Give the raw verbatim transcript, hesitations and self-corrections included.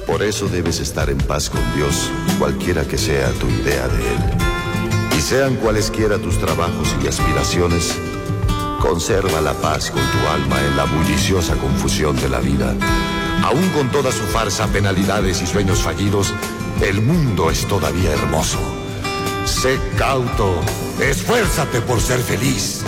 Por eso debes estar en paz con Dios, cualquiera que sea tu idea de Él. Y sean cualesquiera tus trabajos y aspiraciones, conserva la paz con tu alma en la bulliciosa confusión de la vida. Aún con toda su farsa, penalidades y sueños fallidos, el mundo es todavía hermoso. Sé cauto, esfuérzate por ser feliz.